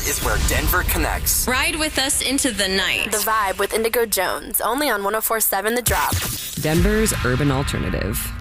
is where Denver connects. Ride with us into the night. The Vibe with Indigo Jones, only on 104.7 The Drop. Denver's urban alternative.